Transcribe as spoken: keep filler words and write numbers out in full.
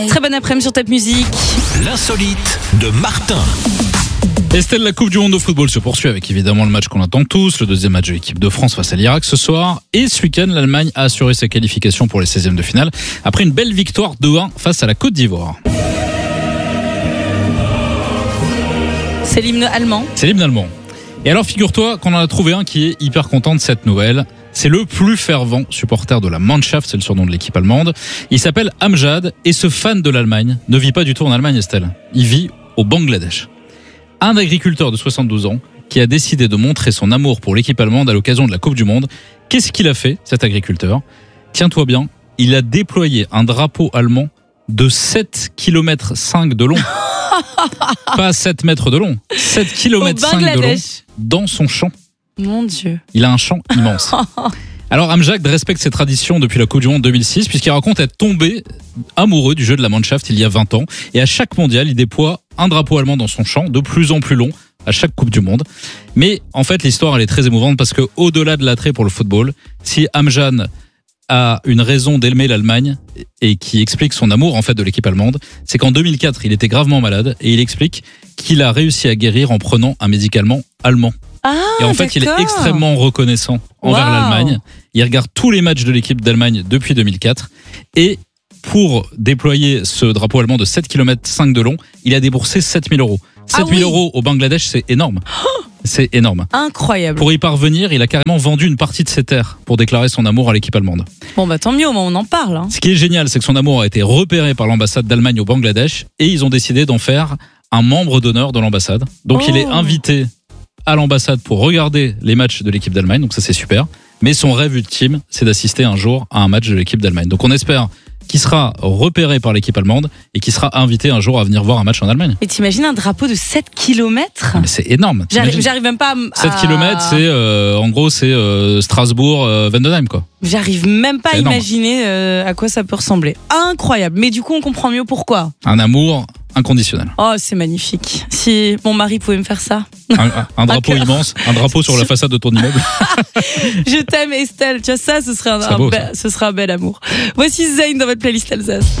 Très bon après-midi sur Top Music. L'insolite de Martin. Estelle, la Coupe du Monde de football se poursuit avec évidemment le match qu'on attend tous, le deuxième match de l'équipe de France face à l'Irak ce soir. Et ce week-end, l'Allemagne a assuré sa qualification pour les seizièmes de finale après une belle victoire deux un face à la Côte d'Ivoire. C'est l'hymne allemand. C'est l'hymne allemand. Et alors figure-toi qu'on en a trouvé un qui est hyper content de cette nouvelle. C'est le plus fervent supporter de la Mannschaft, c'est le surnom de l'équipe allemande. Il s'appelle Amjad et ce fan de l'Allemagne ne vit pas du tout en Allemagne, Estelle. Il vit au Bangladesh. Un agriculteur de soixante-douze ans qui a décidé de montrer son amour pour l'équipe allemande à l'occasion de la Coupe du Monde. Qu'est-ce qu'il a fait, cet agriculteur ? Tiens-toi bien, il a déployé un drapeau allemand de sept virgule cinq kilomètres de long. Pas sept mètres de long, sept virgule cinq kilomètres de long dans son champ. Mon Dieu. Il a un champ immense. Alors Amjad respecte ses traditions depuis la Coupe du Monde deux mille six puisqu'il raconte être tombé amoureux du jeu de la Mannschaft il y a vingt ans. Et à chaque mondial, il déploie un drapeau allemand dans son champ, de plus en plus long, à chaque Coupe du Monde. Mais en fait, l'histoire, elle est très émouvante parce que au-delà de l'attrait pour le football, si Amjad a une raison d'aimer l'Allemagne et qui explique son amour en fait de l'équipe allemande, c'est qu'en deux mille quatre, il était gravement malade et il explique qu'il a réussi à guérir en prenant un médicament allemand. Ah, et en fait, d'accord. il est extrêmement reconnaissant envers Wow. l'Allemagne. Il regarde tous les matchs de l'équipe d'Allemagne depuis deux mille quatre. Et pour déployer ce drapeau allemand de sept virgule cinq kilomètres de long, il a déboursé sept mille euros. sept mille oui. euros au Bangladesh, c'est énorme. C'est énorme. Incroyable. Pour y parvenir, il a carrément vendu une partie de ses terres pour déclarer son amour à l'équipe allemande. Bon, bah tant mieux, au moins on en parle. Hein. Ce qui est génial, c'est que son amour a été repéré par l'ambassade d'Allemagne au Bangladesh et ils ont décidé d'en faire un membre d'honneur de l'ambassade. Donc Oh. il est invité à l'ambassade pour regarder les matchs de l'équipe d'Allemagne, donc ça c'est super. Mais son rêve ultime, c'est d'assister un jour à un match de l'équipe d'Allemagne. Donc on espère qu'il sera repéré par l'équipe allemande et qu'il sera invité un jour à venir voir un match en Allemagne. Et t'imagines un drapeau de sept kilomètres ? Mais c'est énorme. J'arrive, T'imagines j'arrive même pas à... sept kilomètres, c'est euh, en gros c'est euh, Strasbourg, euh, Vendenheim quoi. J'arrive même pas à C'est énorme. imaginer euh, à quoi ça peut ressembler. Incroyable. Mais du coup, on comprend mieux pourquoi. Un amour inconditionnel. Oh, c'est magnifique. Si mon mari pouvait me faire ça. Un, un drapeau Un cœur. immense, un drapeau sur la façade de ton immeuble. Je t'aime, Estelle. Tu vois, ça, ce serait un, Ce serait un beau, be- ça. ce serait un bel amour. Voici Zayn dans votre playlist Alsace.